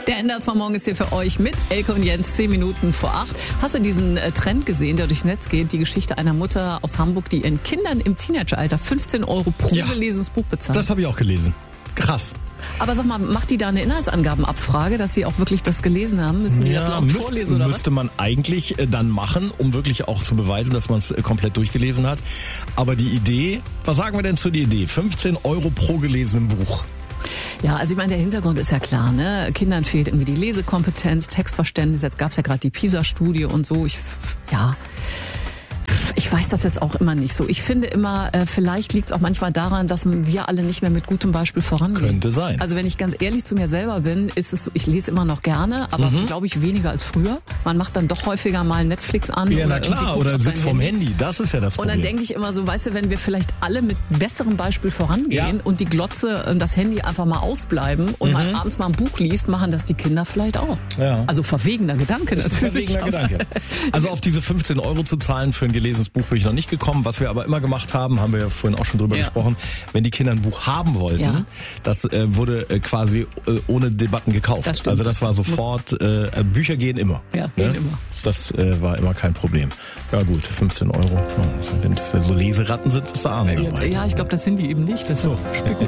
Der NDR 2 Morgen ist hier für euch mit Elke und Jens, 10 Minuten vor 8. Hast du diesen Trend gesehen, der durchs Netz geht? Die Geschichte einer Mutter aus Hamburg, die ihren Kindern im Teenageralter 15 € pro gelesenes Buch bezahlt. Das habe ich auch gelesen. Krass. Aber sag mal, macht die da eine Inhaltsangabenabfrage, dass sie auch wirklich das gelesen haben? Müssen die das laut vorlesen oder müsste man eigentlich dann machen, um wirklich auch zu beweisen, dass man es komplett durchgelesen hat. Aber die Idee, was sagen wir denn zu der Idee? 15 € pro gelesenem Buch. Ja, also ich meine, der Hintergrund ist ja klar, ne? Kindern fehlt irgendwie die Lesekompetenz, Textverständnis. Jetzt gab's ja gerade die PISA-Studie und so. Ich weiß das jetzt auch immer nicht so. Ich finde immer, vielleicht liegt es auch manchmal daran, dass wir alle nicht mehr mit gutem Beispiel vorangehen. Könnte sein. Also wenn ich ganz ehrlich zu mir selber bin, ist es so, ich lese immer noch gerne, aber glaube ich weniger als früher. Man macht dann doch häufiger mal Netflix an. Ja, na klar, oder sitzt vorm Handy. Das ist ja das Problem. Und dann denke ich immer so, weißt du, wenn wir vielleicht alle mit besserem Beispiel vorangehen und die Glotze und das Handy einfach mal ausbleiben und mal abends mal ein Buch liest, machen das die Kinder vielleicht auch. Ja. Also verwegener Gedanke natürlich. Verwegener Gedanke. Also auf diese 15 € zu zahlen für ein gelesenes Buch bin ich noch nicht gekommen. Was wir aber immer gemacht haben, haben wir ja vorhin auch schon drüber gesprochen, wenn die Kinder ein Buch haben wollten, das wurde quasi ohne Debatten gekauft. Das also das war sofort, Bücher gehen immer. Ja, gehen immer. Das war immer kein Problem. Ja gut, 15 €. Wenn das so Leseratten sind, bist du arm dabei. Ja, ich glaube, das sind die eben nicht. Das ist so.